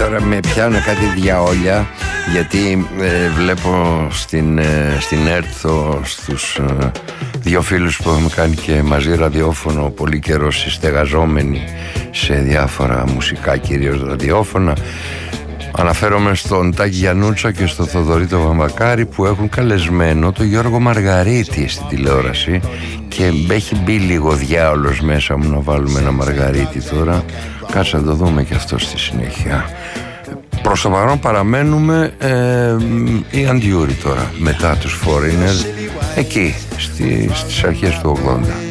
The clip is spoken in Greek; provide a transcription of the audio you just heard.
τώρα με πιάνω κάτι διαόλια, γιατί βλέπω στην ΕΡΤ στους δύο φίλους που έχουμε κάνει και μαζί ραδιόφωνο πολύ καιρό, συστεγαζόμενοι σε διάφορα μουσικά κυρίως ραδιόφωνα. Αναφέρομαι στον Τάκη Γιαννούτσα και στο Θοδωρή το Βαμβακάρη, που έχουν καλεσμένο το Γιώργο Μαργαρίτη στην τηλεόραση, και έχει μπει λίγο διάολος μέσα μου να βάλουμε ένα Μαργαρίτη τώρα. Κάτσε να το δούμε και αυτό στη συνέχεια. Προς το παρόν παραμένουμε οι Αντιούροι τώρα, μετά τους Foreigners, εκεί στις αρχές του 80.